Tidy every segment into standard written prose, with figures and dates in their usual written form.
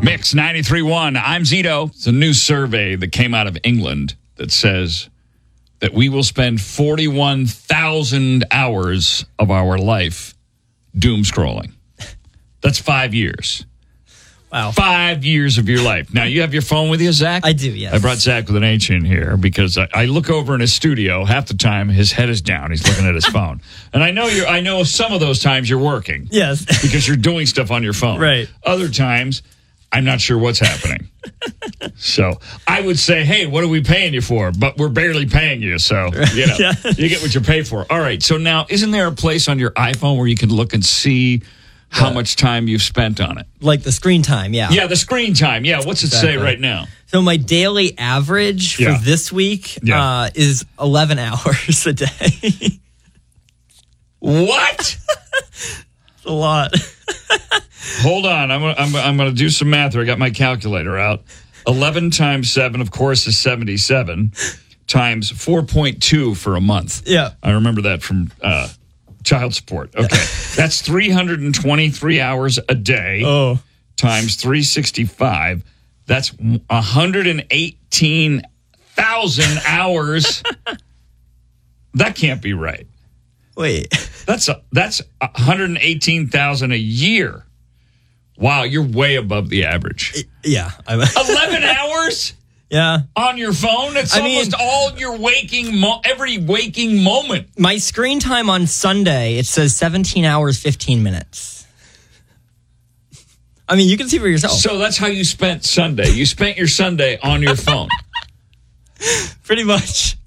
Mix 93.1. I'm Zito. It's a new survey that came out of England that says that we will spend 41,000 hours of our life doom scrolling. That's 5 years. Wow. 5 years of your life. Now, you have your phone with you, Zach? I do, yes. I brought Zach with an H in here because I look over in his studio. Half the time, his head is down. He's looking at his phone. And I know some of those times you're working. Yes. Because you're doing stuff on your phone. Right. Other times, I'm not sure what's happening. So I would say, hey, what are we paying you for? But we're barely paying you. So, you get what you pay for. All right. So now, isn't there a place on your iPhone where you can look and see how much time you've spent on it? Like the screen time, yeah. Yeah, the screen time. Yeah, what's it say right now? So my daily average for this week is 11 hours a day. What? It's a lot. Hold on. I'm going to do some math here. I got my calculator out. 11 times 7, of course, is 77, times 4.2 for a month. Yeah. I remember that from child support. Okay. That's 323 hours a day times 365. That's 118,000 hours. That can't be right. Wait. That's 118,000 a year. Wow, you're way above the average. Yeah. 11 hours? Yeah. On your phone? That's almost all your every waking moment. My screen time on Sunday, it says 17 hours, 15 minutes. I mean, you can see for yourself. So that's how you spent Sunday. You spent your Sunday on your phone. Pretty much.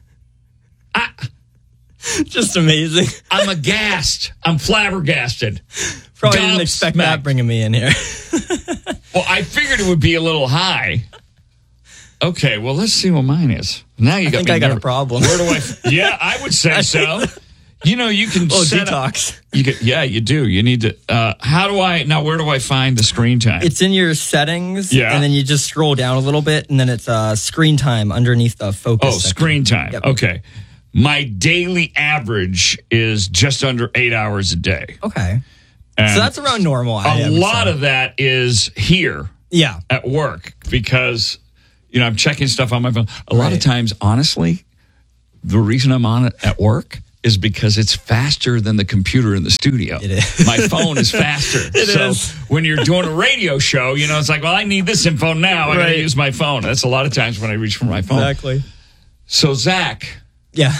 Just amazing. I'm aghast. I'm flabbergasted. Probably didn't expect that bringing me in here. Well, I figured it would be a little high. Okay, well, let's see what mine is. Now you got me. I got a problem. Where do Yeah, I would say so. You know, you can set detox. You do. You need to. Where do I find the screen time? It's in your settings. Yeah. And then you just scroll down a little bit, and then it's screen time underneath the focus section. Screen time. Yep. Okay. My daily average is just under 8 hours a day. Okay. And so that's around normal. A lot of that is here. Yeah. At work because, I'm checking stuff on my phone. A lot of times, honestly, the reason I'm on it at work is because it's faster than the computer in the studio. It is. My phone is faster. It is. When you're doing a radio show, it's like, well, I need this info now. I got to use my phone. That's a lot of times when I reach for my phone. Exactly. So, Zach. Yeah.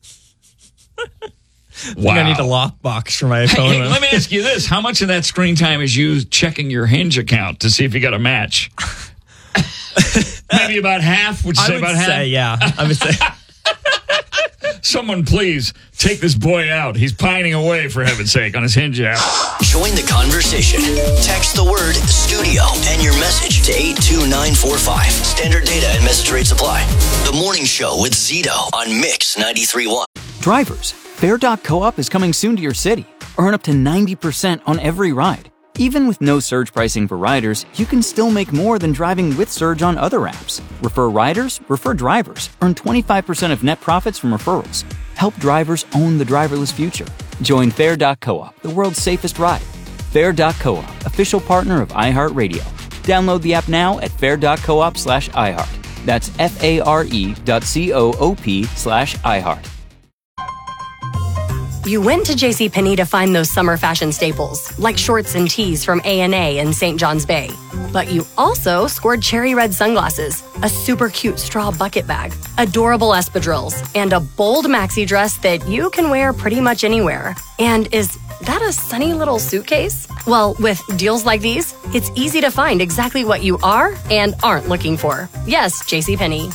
Wow. I need a lockbox for my phone. Hey, let me ask you this. How much of that screen time is you checking your Hinge account to see if you got a match? Maybe about half? Would you say about half? I would say. Someone please take this boy out. He's pining away, for heaven's sake, on his Hinge app. Join the conversation. Text the word studio and your message to 82945. Standard data and message rates apply. The Morning Show with Zito on Mix 93.1. Drivers, Fair.coop is coming soon to your city. Earn up to 90% on every ride. Even with no surge pricing for riders, you can still make more than driving with Surge on other apps. Refer riders, refer drivers. Earn 25% of net profits from referrals. Help drivers own the driverless future. Join Fair.coop, the world's safest ride. Fair.coop, official partner of iHeartRadio. Download the app now at fair.coop/iHeart. That's FARE.coop/iHeart. You went to JCPenney to find those summer fashion staples, like shorts and tees from A&A and St. John's Bay. But you also scored cherry red sunglasses, a super cute straw bucket bag, adorable espadrilles, and a bold maxi dress that you can wear pretty much anywhere. And is that a sunny little suitcase? Well, with deals like these, it's easy to find exactly what you are and aren't looking for. Yes, JCPenney.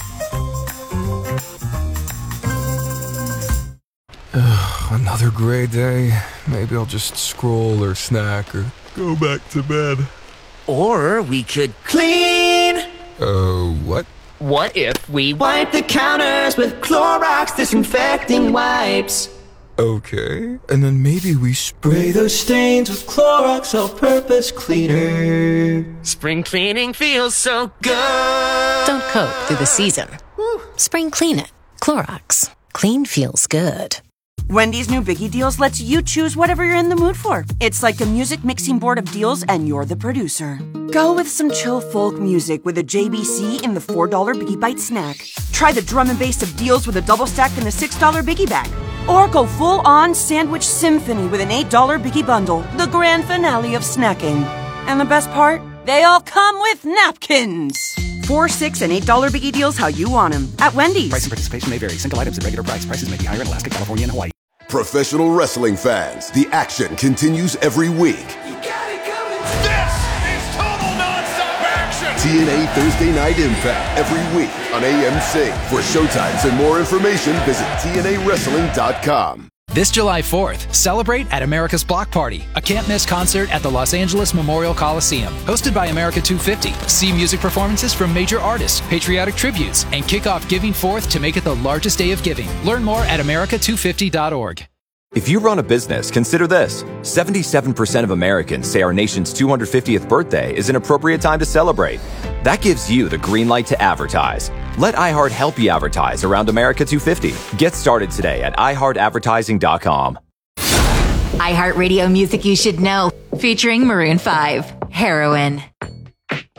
Another gray day. Maybe I'll just scroll or snack or go back to bed. Or we could clean. What? What if we wipe the counters with Clorox disinfecting wipes? Okay. And then maybe we spray those stains with Clorox all-purpose cleaner. Spring cleaning feels so good. Don't coat through the season. Spring clean it. Clorox. Clean feels good. Wendy's new Biggie Deals lets you choose whatever you're in the mood for. It's like a music mixing board of deals, and you're the producer. Go with some chill folk music with a JBC in the $4 Biggie Bite snack. Try the drum and bass of deals with a double stack in the $6 Biggie Bag. Or go full-on sandwich symphony with an $8 Biggie Bundle, the grand finale of snacking. And the best part? They all come with napkins. $4, $6, and $8 Biggie Deals how you want them at Wendy's. Price and participation may vary. Single items at regular price. Prices may be higher in Alaska, California, and Hawaii. Professional wrestling fans, the action continues every week. You got it coming. This is total nonstop action. TNA Thursday Night Impact every week on AMC. For showtimes and more information, visit TNAWrestling.com. This July 4th, celebrate at America's Block Party, a can't-miss concert at the Los Angeles Memorial Coliseum. Hosted by America 250. See music performances from major artists, patriotic tributes, and kick off Giving Forth to make it the largest day of giving. Learn more at America250.org. If you run a business, consider this. 77% of Americans say our nation's 250th birthday is an appropriate time to celebrate. That gives you the green light to advertise. Let iHeart help you advertise around America 250. Get started today at iHeartAdvertising.com. iHeartRadio music you should know, featuring Maroon 5, Heroin.